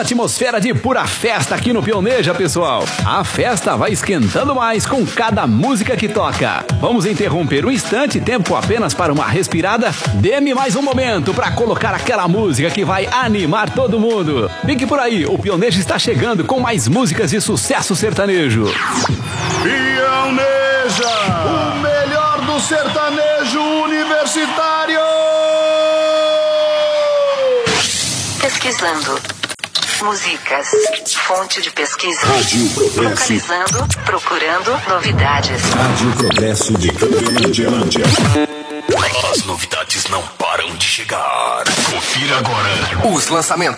atmosfera de pura festa aqui no Pioneja, pessoal. A festa vai esquentando mais com cada música que toca. Vamos interromper um instante, tempo apenas para uma respirada. Dê-me mais um momento para colocar aquela música que vai animar todo mundo. Fique por aí, o Pioneja está chegando com mais músicas de sucesso sertanejo. Pioneja, o melhor do sertanejo universitário. Pesquisando. Músicas. Fonte de pesquisa. Rádio Progresso. Localizando. Procurando novidades. Rádio Progresso de Campinas. As novidades não param de chegar. Confira agora os lançamentos.